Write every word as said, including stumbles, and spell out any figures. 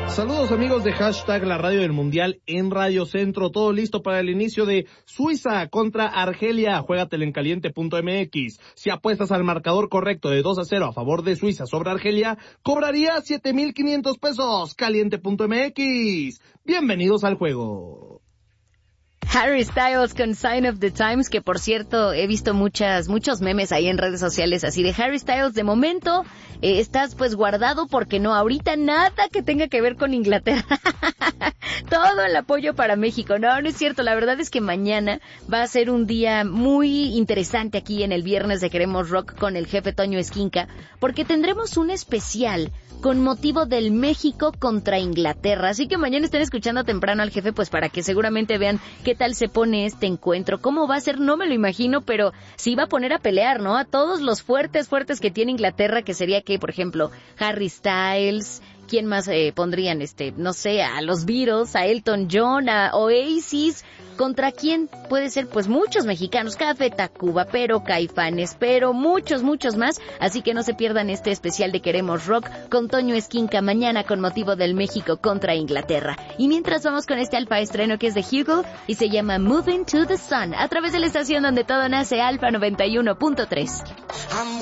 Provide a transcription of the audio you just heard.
Saludos amigos de Hashtag La Radio del Mundial en Radio Centro, todo listo para el inicio de Suiza contra Argelia. Juégatela en caliente punto m x. Si apuestas al marcador correcto de dos a cero a favor de Suiza sobre Argelia, cobraría siete mil quinientos pesos. caliente punto m x. Bienvenidos al juego. Harry Styles con Sign of the Times, que por cierto he visto muchas muchos memes ahí en redes sociales así de Harry Styles. De momento eh, estás pues guardado porque no, ahorita nada que tenga que ver con Inglaterra. Todo el apoyo para México. No, no es cierto, la verdad es que mañana va a ser un día muy interesante aquí en el Viernes de Queremos Rock con el jefe Toño Esquinca, porque tendremos un especial con motivo del México contra Inglaterra. Así que mañana estén escuchando temprano al jefe, pues para que seguramente vean qué tal se pone este encuentro. ¿Cómo va a ser? No me lo imagino, pero sí va a poner a pelear, ¿no? A todos los fuertes, fuertes que tiene Inglaterra, que sería que, por ejemplo, Harry Styles. ¿Quién más eh, pondrían? este No sé, a los Beatles, a Elton John, a Oasis. ¿Contra quién? Puede ser, pues, muchos mexicanos. Café Tacuba, pero Caifanes, pero muchos, muchos más. Así que no se pierdan este especial de Queremos Rock con Toño Esquinca mañana con motivo del México contra Inglaterra. Y mientras vamos con este Alfa estreno que es de Hugo y se llama Moving to the Sun, a través de la estación donde todo nace, Alfa noventa y uno punto tres.